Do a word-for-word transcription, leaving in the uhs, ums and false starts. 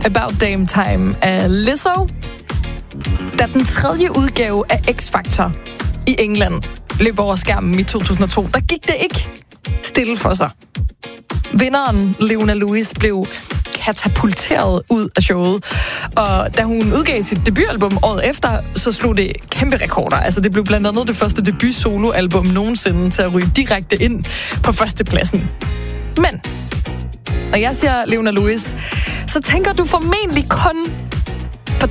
About Damn Time af Lizzo. Da den tredje udgave af X-Factor i England løb over skærmen i to tusind og to, der gik det ikke stille for sig. Vinderen, Leona Lewis, blev katapulteret ud af showet. Og da hun udgav sit debutalbum året efter, så slog det kæmpe rekorder. Altså det blev blandt andet det første debut-soloalbum nogensinde til at ryge direkte ind på førstepladsen. Men når jeg siger Leona Lewis, så tænker du formentlig kun